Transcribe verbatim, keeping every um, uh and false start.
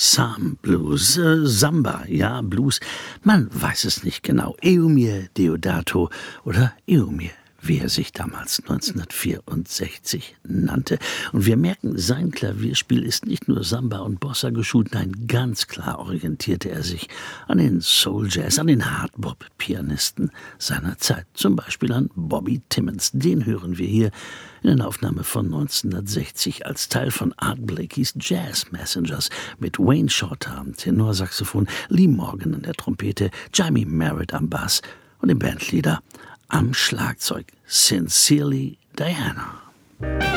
Psalm Blues, äh, Samba, ja, Blues, man weiß es nicht genau. Eumir Deodato oder Eumir, wie er sich damals neunzehnhundertvierundsechzig nannte. Und wir merken, sein Klavierspiel ist nicht nur Samba und Bossa geschult, nein, ganz klar orientierte er sich an den Soul Jazz, an den Hardbop-Pianisten seiner Zeit. Zum Beispiel an Bobby Timmons. Den hören wir hier in einer Aufnahme von neunzehnhundertsechzig als Teil von Art Blakey's Jazz Messengers mit Wayne Shorter am Tenorsaxophon, Lee Morgan an der Trompete, Jimmy Merritt am Bass und dem Bandleader am Schlagzeug. Sincerely, Diana.